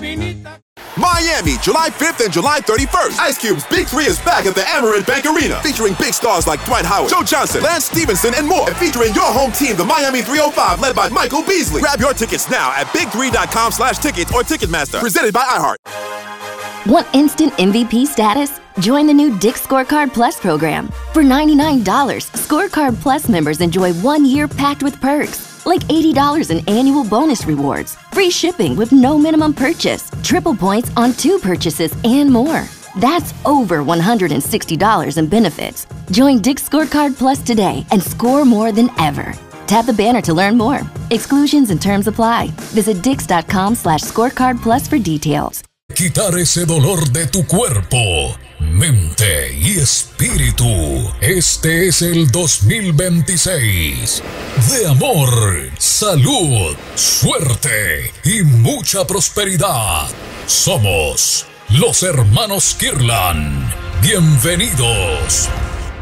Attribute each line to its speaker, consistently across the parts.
Speaker 1: Miami, July 5th and July 31st. Ice Cube's Big 3 is back at the Amerant Bank Arena, featuring big stars like Dwight Howard, Joe Johnson, Lance Stevenson, and more. And featuring your home team, the Miami 305, led by Michael Beasley. Grab your tickets now at big3.com/tickets or Ticketmaster. Presented by iHeart.
Speaker 2: Want instant MVP status? Join the new Dick's Scorecard Plus program. For $99, Scorecard Plus members enjoy 1 year packed with perks, like $80 in annual bonus rewards, free shipping with no minimum purchase, triple points on 2 purchases, and more. That's over $160 in benefits. Join Dick's Scorecard Plus today and score more than ever. Tap the banner to learn more. Exclusions and terms apply. Visit dix.com/scorecard plus for details.
Speaker 3: Quitar ese dolor de tu cuerpo, mente y espíritu. Este es el 2026. De amor, salud, suerte y mucha prosperidad. Somos los hermanos Kirlan. Bienvenidos.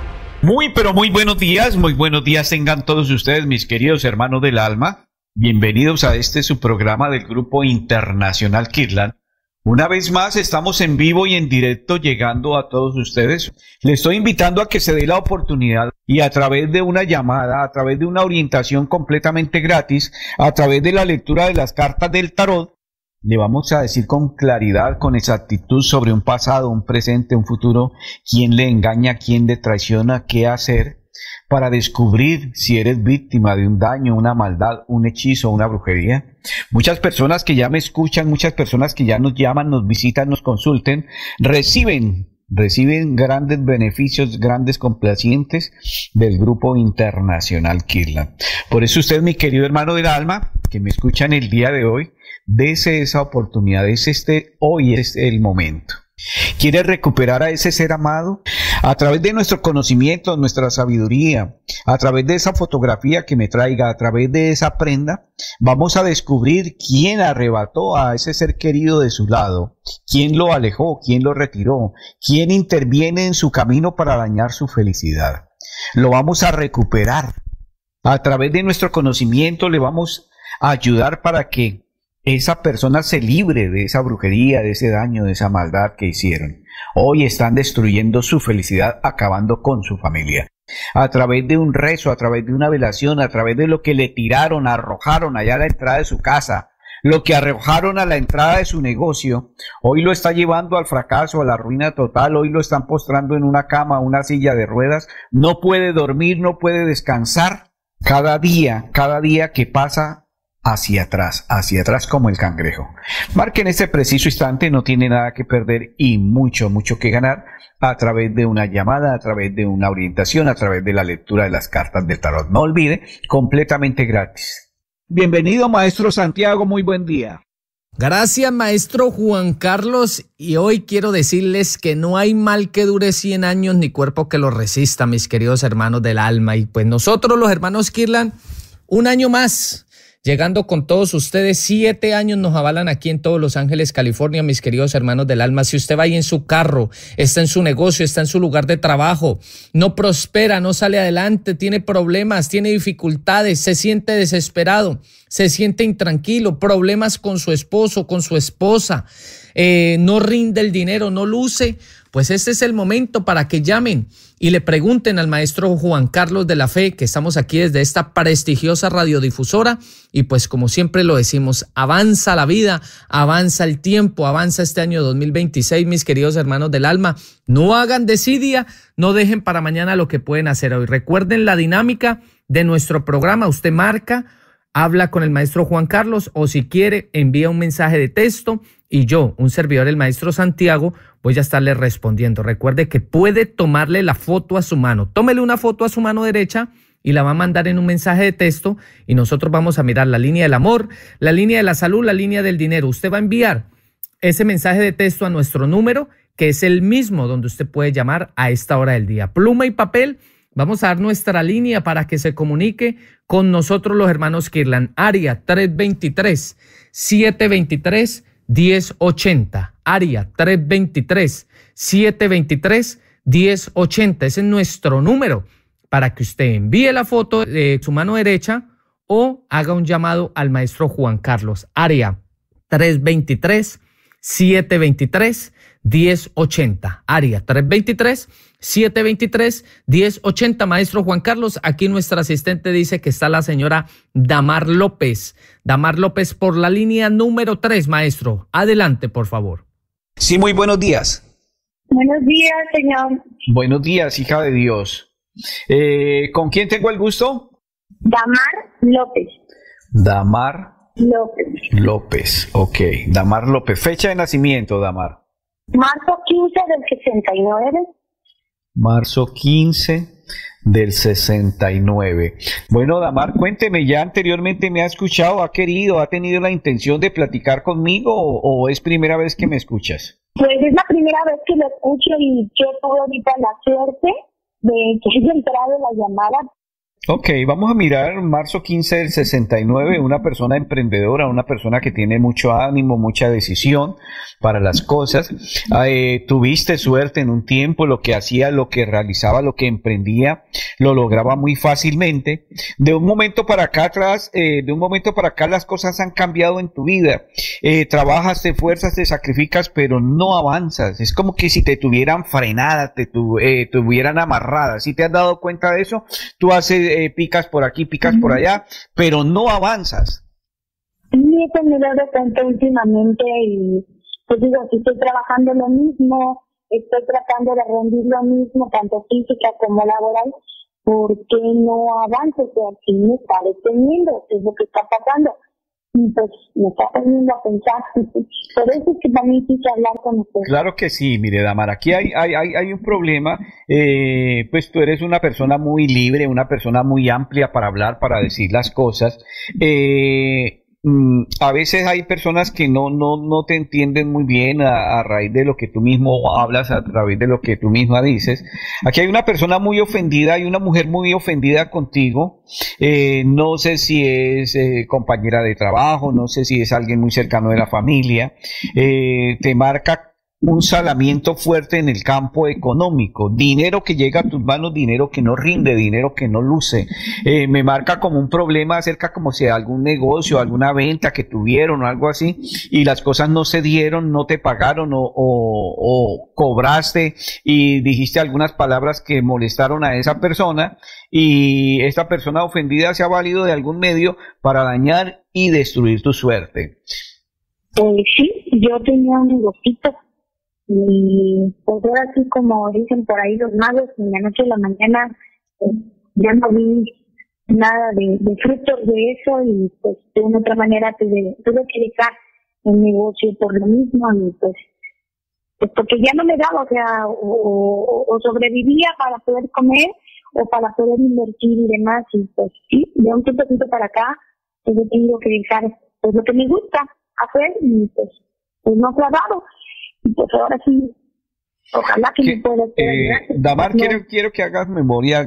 Speaker 4: Muy pero muy buenos días tengan todos ustedes, mis queridos hermanos del alma. Bienvenidos a su programa del Grupo Internacional Kirlan. Una vez más estamos en vivo y en directo llegando a todos ustedes. Les estoy invitando a que se dé la oportunidad y a través de una llamada, a través de una orientación completamente gratis, a través de la lectura de las cartas del tarot, le vamos a decir con claridad, con exactitud sobre un pasado, un presente, un futuro, quién le engaña, quién le traiciona, qué hacer para descubrir si eres víctima de un daño, una maldad, un hechizo, una brujería. Muchas personas que ya me escuchan, muchas personas que ya nos llaman, nos visitan, nos consulten, reciben grandes beneficios, grandes complacientes del Grupo Internacional Kirlan. Por eso usted, mi querido hermano del alma, que me escuchan el día de hoy, dese esa oportunidad, hoy es el momento. ¿Quiere recuperar a ese ser amado? A través de nuestro conocimiento, nuestra sabiduría, a través de esa fotografía que me traiga, a través de esa prenda, vamos a descubrir quién arrebató a ese ser querido de su lado, quién lo alejó, quién lo retiró, quién interviene en su camino para dañar su felicidad. Lo vamos a recuperar. A través de nuestro conocimiento le vamos a ayudar para que esa persona se libre de esa brujería, de ese daño, de esa maldad que hicieron. Hoy están destruyendo su felicidad, acabando con su familia. A través de un rezo, a través de una velación, a través de lo que le tiraron, arrojaron allá a la entrada de su casa, lo que arrojaron a la entrada de su negocio, hoy lo está llevando al fracaso, a la ruina total. Hoy lo están postrando en una cama, una silla de ruedas. No puede dormir, no puede descansar. Cada día que pasa, hacia atrás como el cangrejo. Marque en este preciso instante, no tiene nada que perder y mucho que ganar a través de una llamada, a través de una orientación, a través de la lectura de las cartas del tarot. No olvide, completamente gratis.
Speaker 5: Bienvenido, maestro Santiago, muy buen día.
Speaker 6: Gracias, maestro Juan Carlos, y hoy quiero decirles que no hay mal que dure 100 años ni cuerpo que lo resista, mis queridos hermanos del alma. Y pues nosotros, los hermanos Kirlan, un año más, llegando con todos ustedes. 7 años nos avalan aquí en todos Los Ángeles, California, mis queridos hermanos del alma. Si usted va ahí en su carro, está en su negocio, está en su lugar de trabajo, no prospera, no sale adelante, tiene problemas, tiene dificultades, se siente desesperado, se siente intranquilo, problemas con su esposo, con su esposa, no rinde el dinero, no luce, pues este es el momento para que llamen y le pregunten al maestro Juan Carlos de la Fe, que estamos aquí desde esta prestigiosa radiodifusora, y pues como siempre lo decimos, avanza la vida, avanza el tiempo, avanza este año 2026, mis queridos hermanos del alma. No hagan desidia, no dejen para mañana lo que pueden hacer hoy. Recuerden la dinámica de nuestro programa. Usted marca, habla con el maestro Juan Carlos, o si quiere envía un mensaje de texto y yo, un servidor, el maestro Santiago, voy a estarle respondiendo. Recuerde que puede tomarle la foto a su mano. Tómele una foto a su mano derecha y la va a mandar en un mensaje de texto y nosotros vamos a mirar la línea del amor, la línea de la salud, la línea del dinero. Usted va a enviar ese mensaje de texto a nuestro número, que es el mismo donde usted puede llamar a esta hora del día. Pluma y papel. Vamos a dar nuestra línea para que se comunique con nosotros los hermanos Kirlan. Área 323-723-1080. Área 323-723-1080. Ese es nuestro número para que usted envíe la foto de su mano derecha o haga un llamado al maestro Juan Carlos. Área 323 323-723-1080. Área 323-723-1080. Maestro Juan Carlos, aquí nuestra asistente dice que está la señora Damar López. Damar López por la línea número 3, maestro. Adelante, por favor.
Speaker 4: Sí, muy buenos días.
Speaker 7: Buenos días, señor.
Speaker 4: Buenos días, hija de Dios. ¿Con quién tengo el gusto?
Speaker 7: Damar López.
Speaker 4: Damar
Speaker 7: López.
Speaker 4: López, ok. Damar López. Fecha de nacimiento, Damar.
Speaker 7: Marzo 15 del 69.
Speaker 4: Marzo 15 del 69. Bueno, Damar, cuénteme, ya anteriormente me ha escuchado, ha querido, ha tenido la intención de platicar conmigo o es primera vez que me escuchas?
Speaker 7: Pues es la primera vez que lo escucho y yo tuve ahorita la suerte de que haya entrado la llamada.
Speaker 4: Ok, vamos a mirar marzo 15 del 69, una persona emprendedora, una persona que tiene mucho ánimo, mucha decisión para las cosas. Tuviste suerte en un tiempo, lo que hacía, lo que realizaba, lo que emprendía, lo lograba muy fácilmente. De un momento para acá las cosas han cambiado en tu vida. Trabajas, te esfuerzas, te sacrificas, pero no avanzas. Es como que si te tuvieran frenada, te tuvieran amarrada. ¿Sí te has dado cuenta de eso? Tú haces picas por aquí, picas por allá, pero no avanzas.
Speaker 7: Sí, he tenido de cuenta últimamente y pues digo, si estoy trabajando lo mismo, estoy tratando de rendir lo mismo, tanto física como laboral, ¿por qué no avanzo? O sea, aquí me está deteniendo, ¿qué es lo que está pasando? Y pues me está poniendo a pensar. Por eso es que también quise hablar con usted.
Speaker 4: Claro que sí, mire, Damar, aquí hay un problema. Pues tú eres una persona muy libre, una persona muy amplia para hablar, para decir las cosas. A veces hay personas que no te entienden muy bien a raíz de lo que tú mismo hablas, a través de lo que tú misma dices. Aquí hay una persona muy ofendida, hay una mujer muy ofendida contigo. No sé si es compañera de trabajo, no sé si es alguien muy cercano de la familia. Te marca un salamiento fuerte en el campo económico, dinero que llega a tus manos, dinero que no rinde, dinero que no luce. Me marca como un problema acerca como si de algún negocio, alguna venta que tuvieron o algo así, y las cosas no se dieron, no te pagaron o cobraste y dijiste algunas palabras que molestaron a esa persona, y esta persona ofendida se ha valido de algún medio para dañar y destruir tu suerte.
Speaker 7: Sí, yo tenía un negocito. Y pues ahora sí, como dicen por ahí los magos, en la noche a la mañana ya no vi nada de frutos de eso y pues de una otra manera tuve que dejar el negocio por lo mismo y pues porque ya no me daba, o sea, o sobrevivía para poder comer o para poder invertir y demás, y pues sí, de un tiempo para acá pues he tenido que dejar pues lo que me gusta hacer y pues no se ha dado. Pues ahora sí, ojalá que me pueda ayudar.
Speaker 4: Damar, quiero que hagas memoria.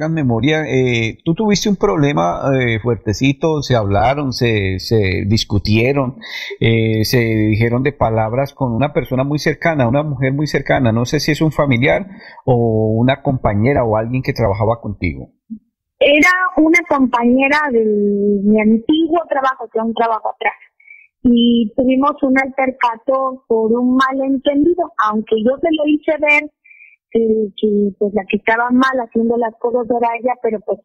Speaker 4: Tú tuviste un problema fuertecito, se hablaron, se discutieron, se dijeron de palabras con una persona muy cercana, una mujer muy cercana. No sé si es un familiar o una compañera o alguien que trabajaba contigo.
Speaker 7: Era una compañera de mi antiguo trabajo, que era un trabajo atrás. Y tuvimos un altercado por un malentendido, aunque yo se lo hice ver que pues la que estaba mal haciendo las cosas era ella, pero pues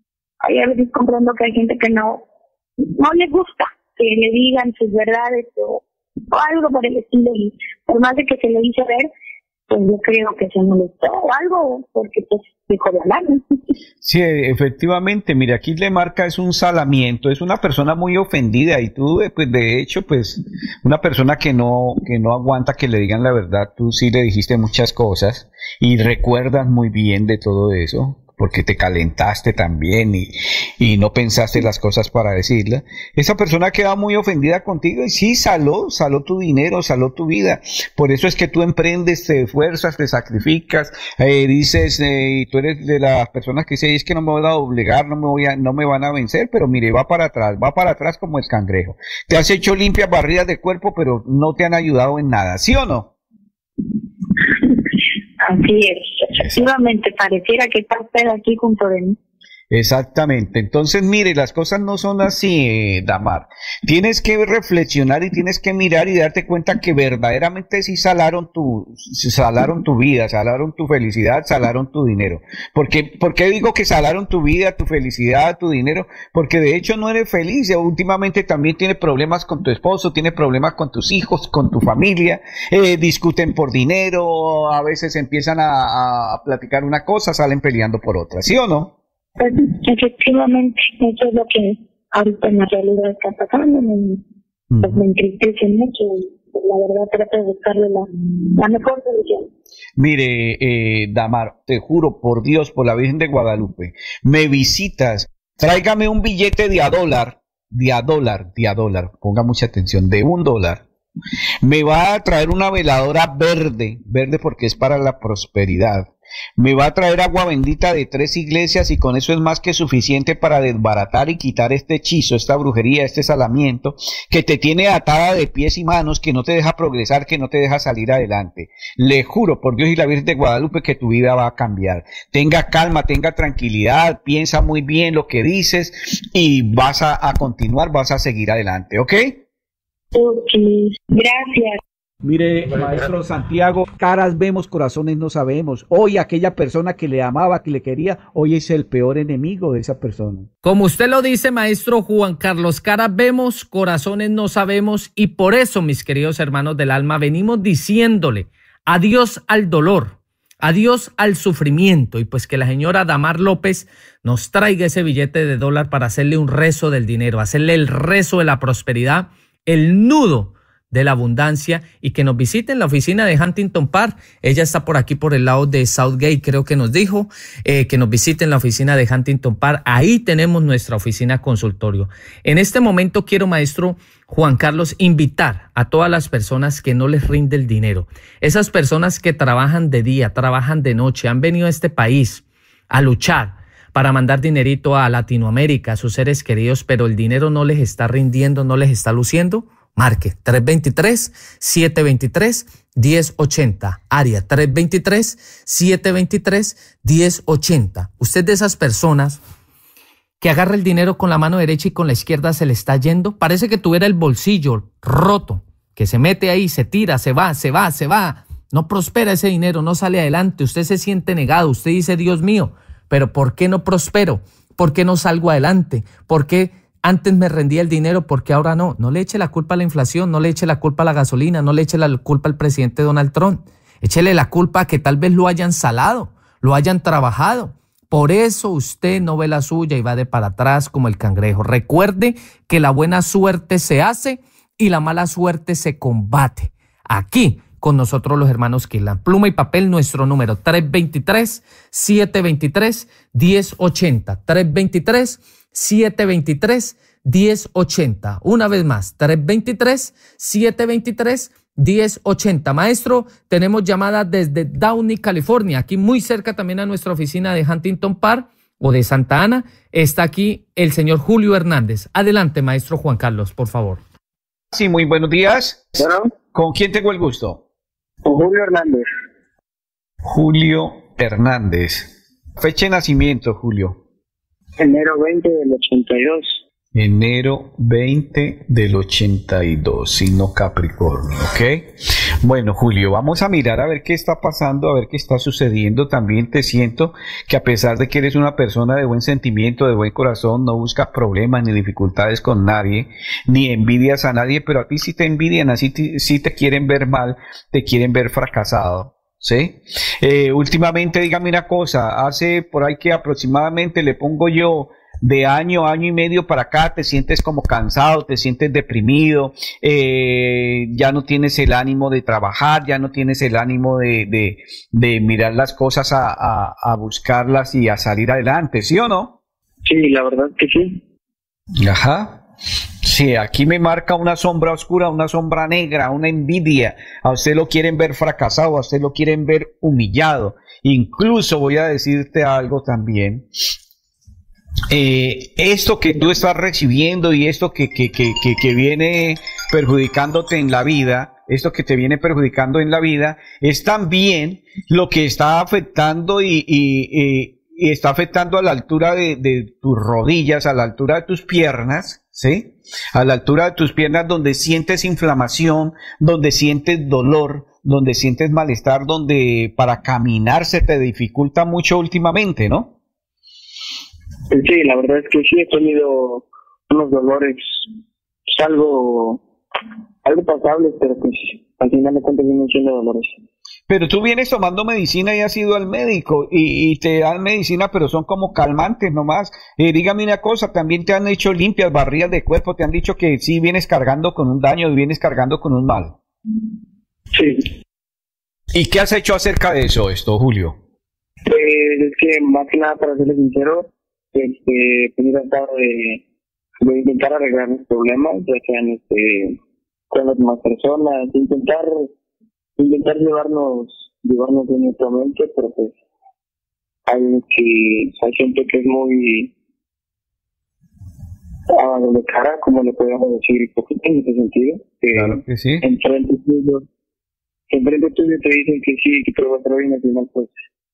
Speaker 7: a veces comprendo que hay gente que no le gusta que le digan sus verdades o algo por el estilo, y por más de que se lo hice ver, pues yo creo que se molestó o algo, porque pues dejó de hablar.
Speaker 4: Sí, efectivamente, mire, aquí le marca es un salamiento, es una persona muy ofendida y tú, pues de hecho, pues una persona que no aguanta que le digan la verdad, tú sí le dijiste muchas cosas y recuerdas muy bien de todo eso, porque te calentaste también y no pensaste las cosas para decirlas. Esa persona queda muy ofendida contigo y sí, saló tu dinero, saló tu vida. Por eso es que tú emprendes, te esfuerzas, te sacrificas, dices, y tú eres de las personas que dicen, es que no me voy a doblegar, no me van a vencer, pero mire, va para atrás como el cangrejo. Te has hecho limpias barridas de cuerpo, pero no te han ayudado en nada, ¿sí o no?
Speaker 7: Así es, efectivamente, pareciera que está usted aquí junto de mí.
Speaker 4: Exactamente. Entonces, mire, las cosas no son así, Damar. Tienes que reflexionar y tienes que mirar y darte cuenta que verdaderamente sí salaron tu vida, salaron tu felicidad, salaron tu dinero. ¿Por qué digo que salaron tu vida, tu felicidad, tu dinero? Porque de hecho no eres feliz. Últimamente también tienes problemas con tu esposo, tienes problemas con tus hijos, con tu familia, discuten por dinero, a veces empiezan a platicar una cosa, salen peleando por otra, ¿sí o no?
Speaker 7: Pues, efectivamente, eso es lo que ahorita en la realidad está pasando. Pues me entristece mucho y pues, la verdad trato de buscarle la mejor solución.
Speaker 4: Mire, Damar, te juro por Dios, por la Virgen de Guadalupe, me visitas, tráigame un billete de a dólar, ponga mucha atención, de $1. Me va a traer una veladora verde porque es para la prosperidad. Me va a traer agua bendita de 3 iglesias y con eso es más que suficiente para desbaratar y quitar este hechizo, esta brujería, este salamiento que te tiene atada de pies y manos, que no te deja progresar, que no te deja salir adelante. Le juro por Dios y la Virgen de Guadalupe que tu vida va a cambiar. Tenga calma, tenga tranquilidad, piensa muy bien lo que dices y vas a continuar, vas a seguir adelante, ¿ok?
Speaker 7: Ok, gracias.
Speaker 5: Mire, maestro Santiago, caras vemos, corazones no sabemos. Hoy aquella persona que le amaba, que le quería, hoy es el peor enemigo de esa persona.
Speaker 6: Como usted lo dice, maestro Juan Carlos, caras vemos, corazones no sabemos, y por eso, mis queridos hermanos del alma, venimos diciéndole adiós al dolor, adiós al sufrimiento, y pues que la señora Damar López nos traiga ese billete de $1 para hacerle un rezo del dinero, hacerle el rezo de la prosperidad, el nudo de la abundancia, y que nos visiten la oficina de Huntington Park. Ella está por aquí por el lado de Southgate, creo que nos dijo, que nos visiten la oficina de Huntington Park. Ahí tenemos nuestra oficina consultorio. En este momento quiero, maestro Juan Carlos, invitar a todas las personas que no les rinde el dinero, esas personas que trabajan de día, trabajan de noche, han venido a este país a luchar para mandar dinerito a Latinoamérica, a sus seres queridos, pero el dinero no les está rindiendo, no les está luciendo. Marque 323-723-1080, área 323-723-1080. Usted de esas personas que agarra el dinero con la mano derecha y con la izquierda se le está yendo, parece que tuviera el bolsillo roto, que se mete ahí, se tira, se va, no prospera ese dinero, no sale adelante, usted se siente negado, usted dice, Dios mío, pero ¿por qué no prospero? ¿Por qué no salgo adelante? ¿Por qué antes me rendía el dinero, porque ahora no? No le eche la culpa a la inflación, no le eche la culpa a la gasolina, no le eche la culpa al presidente Donald Trump. Échele la culpa a que tal vez lo hayan salado, lo hayan trabajado. Por eso usted no ve la suya y va de para atrás como el cangrejo. Recuerde que la buena suerte se hace y la mala suerte se combate. Aquí con nosotros los hermanos Kirlan. Pluma y papel, nuestro número 323-723-1080. 323-723-1080. Una vez más, 323-723-1080. Maestro, tenemos llamada desde Downey, California, aquí muy cerca también a nuestra oficina de Huntington Park o de Santa Ana. Está aquí el señor Julio Hernández. Adelante, maestro Juan Carlos, por favor.
Speaker 4: Sí, muy buenos días.
Speaker 8: Bueno,
Speaker 4: ¿Con quién tengo el gusto?
Speaker 8: con Julio Hernández.
Speaker 4: Julio Hernández. Fecha de nacimiento, Julio.
Speaker 8: Enero 20 del 82.
Speaker 4: Enero 20 del 82, signo Capricornio, ¿ok? Bueno, Julio, vamos a mirar a ver qué está pasando, a ver qué está sucediendo. También te siento que a pesar de que eres una persona de buen sentimiento, de buen corazón, no buscas problemas ni dificultades con nadie, ni envidias a nadie, pero a ti sí te envidian, así sí te quieren ver mal, te quieren ver fracasado. ¿Sí? Últimamente, dígame una cosa, hace por ahí que aproximadamente le pongo yo de año y medio para acá, te sientes como cansado, te sientes deprimido, ya no tienes el ánimo de trabajar, ya no tienes el ánimo de mirar las cosas a buscarlas y a salir adelante, ¿sí o no?
Speaker 8: Sí, la verdad que sí.
Speaker 4: Ajá. Sí, aquí me marca una sombra oscura, una sombra negra, una envidia. A usted lo quieren ver fracasado, a usted lo quieren ver humillado. Incluso voy a decirte algo también. Esto que tú estás recibiendo y esto que viene perjudicándote en la vida, esto que te viene perjudicando en la vida, es también lo que está afectando y y está afectando a la altura de tus rodillas, a la altura de tus piernas, ¿sí? A la altura de tus piernas donde sientes inflamación, donde sientes dolor, donde sientes malestar, donde para caminar se te dificulta mucho últimamente, ¿no?
Speaker 8: Sí, la verdad es que sí he tenido unos dolores, pues algo pasables, pero pues al final de cuentas vienen siendo dolores.
Speaker 4: Pero tú vienes tomando medicina y has ido al médico y te dan medicina, pero son como calmantes nomás. Dígame una cosa, también te han hecho limpias, barridas de cuerpo, te han dicho que sí vienes cargando con un daño y vienes cargando con un mal.
Speaker 8: Sí.
Speaker 4: ¿Y qué has hecho acerca de eso, Julio?
Speaker 8: Es que más que nada, para serles sincero, pues he tratado de intentar arreglar mis problemas, ya sean con las demás personas, intentar llevarnos bien mutuamente, pero pues hay gente que es muy de cara, como le podemos decir, hipócrita en ese sentido.
Speaker 4: Claro que sí.
Speaker 8: Enfrente tuyo te dicen que sí, que todo va a estar bien, al final pues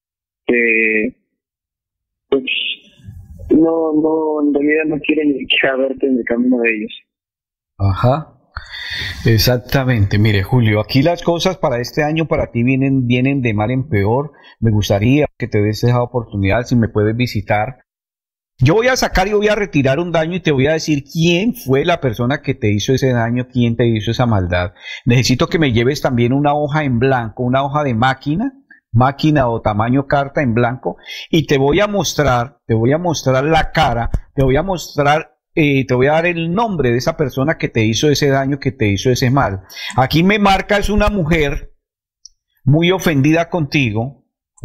Speaker 8: no, en realidad no quieren ni siquiera verte en el camino de ellos.
Speaker 4: Ajá. Exactamente, mire Julio, aquí las cosas para este año para ti vienen de mal en peor. Me gustaría que te des esa oportunidad, si me puedes visitar. Yo voy a sacar y voy a retirar un daño y te voy a decir quién fue la persona que te hizo ese daño, quién te hizo esa maldad. Necesito que me lleves también una hoja en blanco, una hoja de máquina o tamaño carta en blanco, y te voy a mostrar la cara, te voy a dar el nombre de esa persona que te hizo ese daño, que te hizo ese mal. Aquí me marca, es una mujer muy ofendida contigo,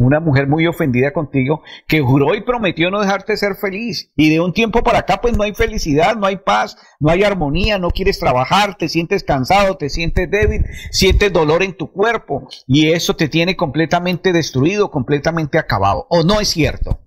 Speaker 4: que juró y prometió no dejarte ser feliz. Y de un tiempo para acá, pues no hay felicidad, no hay paz, no hay armonía, no quieres trabajar, te sientes cansado, te sientes débil, sientes dolor en tu cuerpo. Y eso te tiene completamente destruido, completamente acabado. ¿O no es cierto?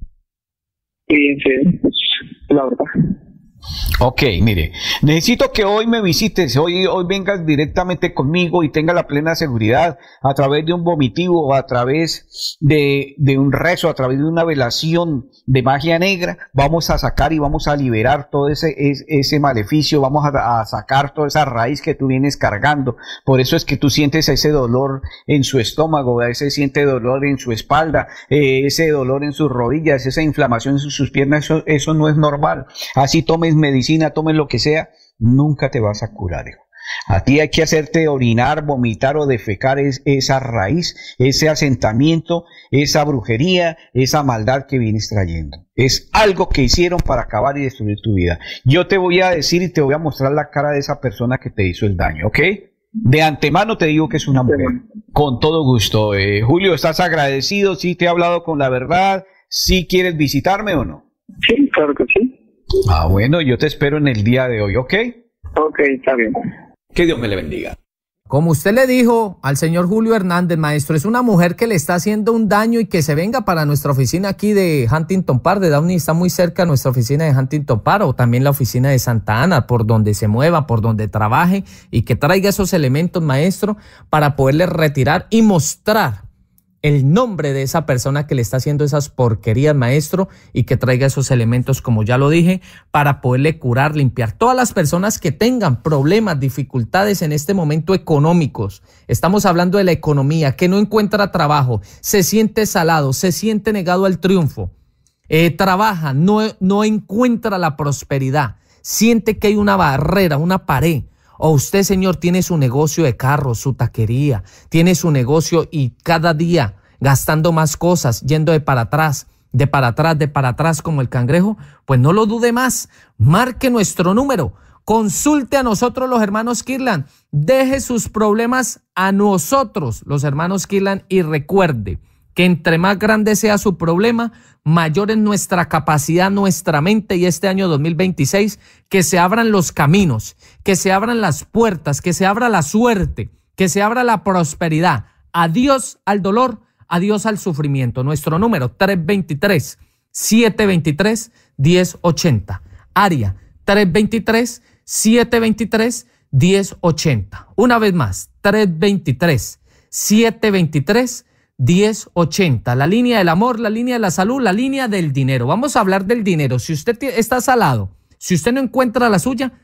Speaker 8: Sí, la verdad.
Speaker 4: Ok, mire, necesito que hoy me visites, hoy vengas directamente conmigo y tenga la plena seguridad a través de un vomitivo, a través de un rezo, a través de una velación de magia negra. Vamos a sacar y vamos a liberar todo ese maleficio, vamos a sacar toda esa raíz que tú vienes cargando. Por eso es que tú sientes ese dolor en su estómago, ese siente dolor en su espalda, ese dolor en sus rodillas, esa inflamación en sus piernas. Eso no es normal. Así tomes medicina, tomes lo que sea, nunca te vas a curar, hijo. A ti hay que hacerte orinar, vomitar o defecar esa raíz, ese asentamiento, esa brujería, esa maldad que vienes trayendo. Es algo que hicieron para acabar y destruir tu vida. Yo te voy a decir y te voy a mostrar la cara de esa persona que te hizo el daño, ¿ok? De antemano te digo que es una mujer. Con todo gusto. Julio, ¿estás agradecido? ¿Sí te he hablado con la verdad? ¿Sí quieres visitarme o no?
Speaker 8: Sí, claro que sí.
Speaker 4: Bueno, yo te espero en el día de hoy, ¿ok?
Speaker 8: Ok, está bien.
Speaker 4: Que Dios me le bendiga.
Speaker 6: Como usted le dijo al señor Julio Hernández, maestro, es una mujer que le está haciendo un daño y que se venga para nuestra oficina aquí de Huntington Park, de Downey, está muy cerca nuestra oficina de Huntington Park, o también la oficina de Santa Ana, por donde se mueva, por donde trabaje, y que traiga esos elementos, maestro, para poderle retirar y mostrar el nombre de esa persona que le está haciendo esas porquerías, maestro, y que traiga esos elementos, como ya lo dije, para poderle curar, limpiar. Todas las personas que tengan problemas, dificultades en este momento económicos, estamos hablando de la economía, que no encuentra trabajo, se siente salado, se siente negado al triunfo, trabaja, no encuentra la prosperidad, siente que hay una barrera, una pared. O usted, señor, tiene su negocio de carros, su taquería, tiene su negocio y cada día gastando más cosas, yendo de para atrás, como el cangrejo, pues no lo dude más, marque nuestro número, consulte a nosotros los hermanos Kirlan, deje sus problemas a nosotros los hermanos Kirlan y recuerde que entre más grande sea su problema, mayor es nuestra capacidad, nuestra mente, y este año 2026, que se abran los caminos, que se abran las puertas, que se abra la suerte, que se abra la prosperidad. Adiós al dolor, adiós al sufrimiento. Nuestro número 323-723-1080. Área 323-723-1080. Una vez más, 323-723-1080. 1080, la línea del amor, la línea de la salud, la línea del dinero. Vamos a hablar del dinero. Si usted está salado, si usted no encuentra la suya,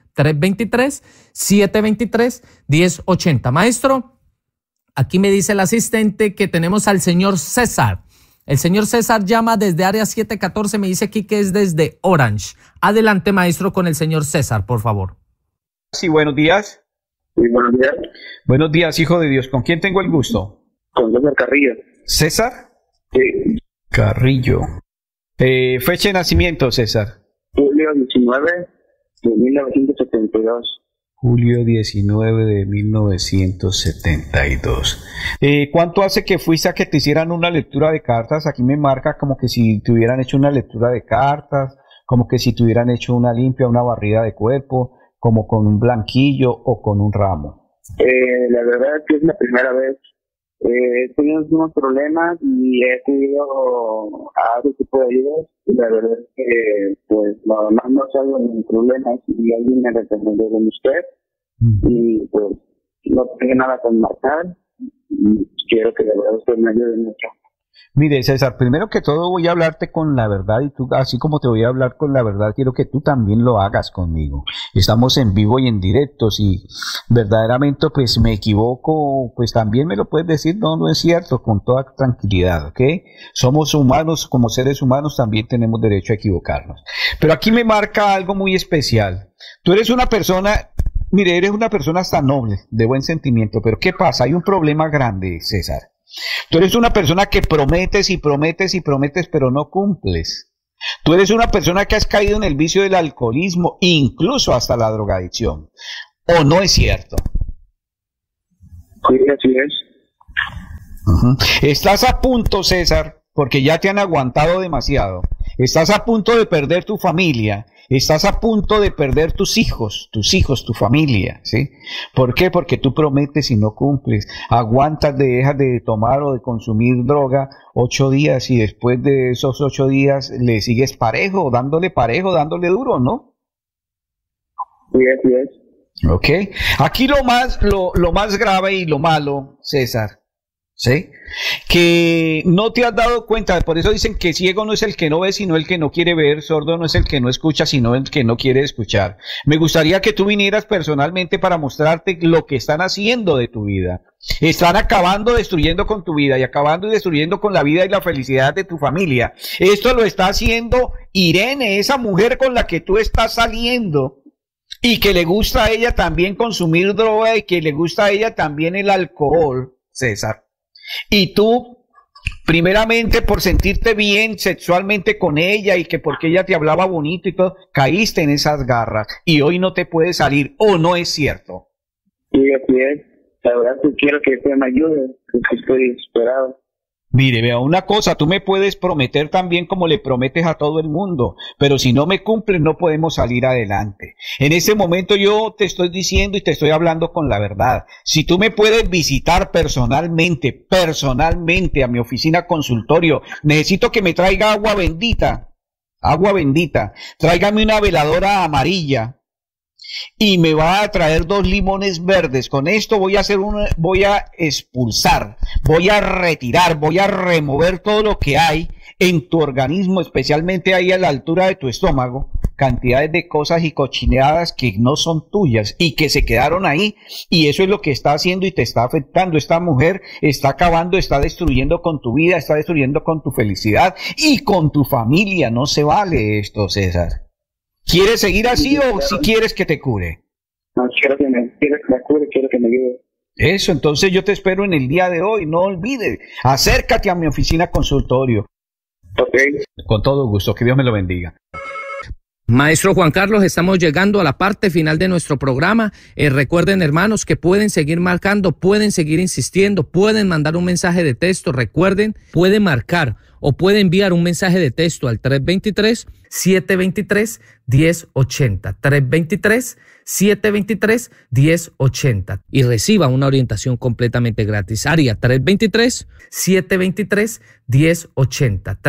Speaker 6: 323-723-1080. Maestro, aquí me dice el asistente que tenemos al señor César. El señor César llama desde área 714, me dice aquí que es desde Orange. Adelante, maestro, con el señor César, por favor.
Speaker 4: Sí, buenos días.
Speaker 8: Sí, buenos días.
Speaker 4: Buenos días, hijo de Dios. ¿Con quién tengo el gusto?
Speaker 8: Con César Carrillo.
Speaker 4: ¿César?
Speaker 8: Sí.
Speaker 4: Carrillo. Fecha de nacimiento, César.
Speaker 8: Julio 19 de 1972.
Speaker 4: Julio 19 de 1972. ¿Cuánto hace que fuiste a que te hicieran una lectura de cartas? Aquí me marca como que si te hubieran hecho una lectura de cartas, como que si te hubieran hecho una limpia, una barrida de cuerpo, como con un blanquillo o con un ramo.
Speaker 8: La verdad es que es la primera vez. He tenido unos problemas y he acudido a otro tipo de ayudas. Y la verdad es que, pues, nada más no salgo en problemas y alguien me recomendó con usted. Y pues, no tengo nada con marcar. Y quiero que la verdad usted me ayude mucho.
Speaker 4: Mire, César, primero que todo voy a hablarte con la verdad y tú, así como te voy a hablar con la verdad, quiero que tú también lo hagas conmigo. Estamos en vivo y en directo. Si verdaderamente pues me equivoco, pues también me lo puedes decir, no es cierto, con toda tranquilidad, ¿ok? Somos humanos, como seres humanos también tenemos derecho a equivocarnos. Pero aquí me marca algo muy especial. Tú eres una persona, mire, eres una persona hasta noble, de buen sentimiento, pero ¿qué pasa? Hay un problema grande, César. Tú eres una persona que prometes y prometes y prometes, pero no cumples. Tú eres una persona que has caído en el vicio del alcoholismo, incluso hasta la drogadicción. ¿O no es cierto?
Speaker 8: Sí, así es.
Speaker 4: Estás a punto, César, porque ya te han aguantado demasiado. Estás a punto de perder tu familia. Estás a punto de perder tus hijos, tu familia, ¿sí? ¿Por qué? Porque tú prometes y no cumples. Aguantas, dejas de tomar o de consumir droga 8 días y después de esos 8 días le sigues parejo, dándole duro, ¿no?
Speaker 8: Sí, así es.
Speaker 4: Ok. Aquí lo más grave y lo malo, César, ¿sí? Que no te has dado cuenta, por eso dicen que ciego no es el que no ve, sino el que no quiere ver, sordo no es el que no escucha, sino el que no quiere escuchar. Me gustaría que tú vinieras personalmente para mostrarte lo que están haciendo de tu vida. Están acabando, destruyendo con tu vida y acabando y destruyendo con la vida y la felicidad de tu familia. Esto lo está haciendo Irene, esa mujer con la que tú estás saliendo y que le gusta a ella también consumir droga y que le gusta a ella también el alcohol, César. Y tú, primeramente por sentirte bien sexualmente con ella y que porque ella te hablaba bonito y todo, caíste en esas garras y hoy no te puedes salir, ¿o no es cierto?
Speaker 8: Sí, así es. La verdad que quiero que usted me ayude, porque estoy desesperado.
Speaker 4: Mire, vea una cosa, tú me puedes prometer también como le prometes a todo el mundo, pero si no me cumples no podemos salir adelante. En ese momento yo te estoy diciendo y te estoy hablando con la verdad. Si tú me puedes visitar personalmente a mi oficina consultorio, necesito que me traiga agua bendita, tráigame una veladora amarilla. Y me va a traer 2 limones verdes. Con esto voy a expulsar, voy a retirar, voy a remover todo lo que hay en tu organismo, especialmente ahí a la altura de tu estómago, cantidades de cosas y cochineadas que no son tuyas y que se quedaron ahí, y eso es lo que está haciendo y te está afectando. Esta mujer está acabando, está destruyendo con tu vida, está destruyendo con tu felicidad y con tu familia. No se vale esto, César. ¿Quieres seguir así o si quieres que te cure?
Speaker 8: No, quiero que me cure, quiero que me ayude.
Speaker 4: Eso, entonces yo te espero en el día de hoy, no olvides, acércate a mi oficina consultorio.
Speaker 8: Ok.
Speaker 4: Con todo gusto, que Dios me lo bendiga.
Speaker 6: Maestro Juan Carlos, estamos llegando a la parte final de nuestro programa. Recuerden, hermanos, que pueden seguir marcando, pueden seguir insistiendo, pueden mandar un mensaje de texto. Recuerden, pueden marcar o pueden enviar un mensaje de texto al 323-723-1080. 323-723-1080 y reciba una orientación completamente gratis. Área 323-723-1080.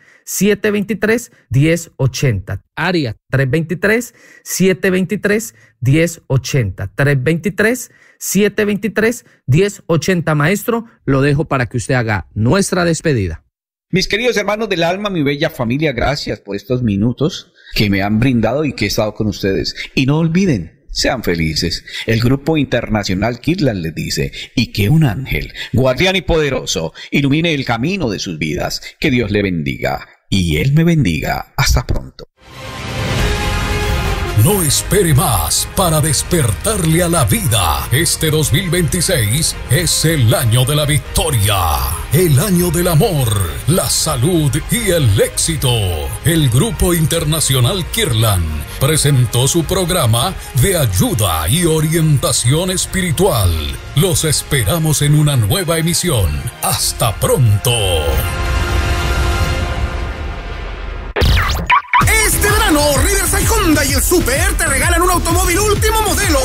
Speaker 6: 323-723-1080. Área 323-723-1080. 1080. 323-723-1080. Maestro, lo dejo para que usted haga nuestra despedida.
Speaker 4: Mis queridos hermanos del alma, mi bella familia, gracias por estos minutos que me han brindado y que he estado con ustedes. Y no olviden, sean felices. El Grupo Internacional Kirtland les dice, y que un ángel, guardián y poderoso, ilumine el camino de sus vidas. Que Dios le bendiga y Él me bendiga. Hasta pronto.
Speaker 3: No espere más para despertarle a la vida. Este 2026 es el año de la victoria, el año del amor, la salud y el éxito. El Grupo Internacional Kirtland presentó su programa de ayuda y orientación espiritual. Los esperamos en una nueva emisión. Hasta pronto.
Speaker 9: Este verano, Riverside Honda y el Super te regalan un automóvil último modelo